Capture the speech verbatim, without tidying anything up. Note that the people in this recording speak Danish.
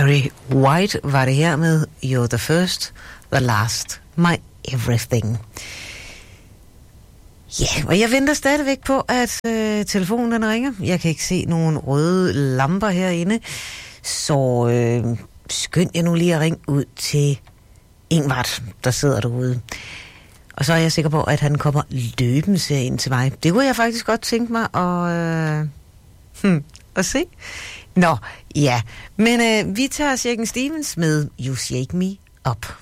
Barry White var det her med You're the First, The Last, My Everything. Ja, yeah, og jeg venter stadigvæk på, at øh, telefonen ringer. Jeg kan ikke se nogen røde lamper herinde, så øh, skynd jer nu lige at ringe ud til Ingvard, der sidder derude. Og så er jeg sikker på, at han kommer løbende ind til mig. Det kunne jeg faktisk godt tænke mig at, øh, hmm, at se. Nå, ja. Men øh, vi tager Shakin' Stevens med You Shake Me Up.